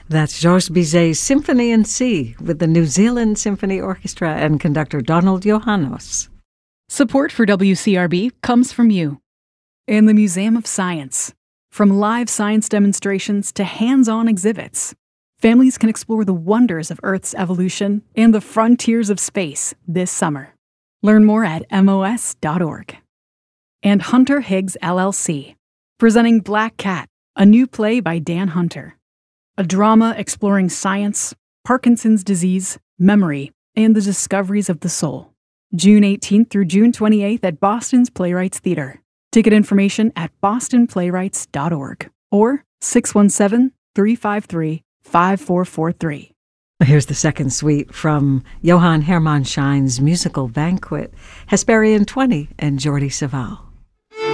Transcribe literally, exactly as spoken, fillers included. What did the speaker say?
That's Georges Bizet's Symphony in C with the New Zealand Symphony Orchestra and conductor Donald Johannes. Support for W C R B comes from you and the Museum of Science. From live science demonstrations to hands-on exhibits, families can explore the wonders of Earth's evolution and the frontiers of space this summer. Learn more at M O S dot org. And Hunter Higgs L L C, presenting Black Cat, a new play by Dan Hunter. A drama exploring science, Parkinson's disease, memory, and the discoveries of the soul. June eighteenth through June twenty-eighth at Boston's Playwrights Theatre. Ticket information at boston playwrights dot org or six one seven, three five three, five four four three. Here's the second suite from Johann Hermann Schein's musical Banquet, Hesperian twenty and Jordi Savall.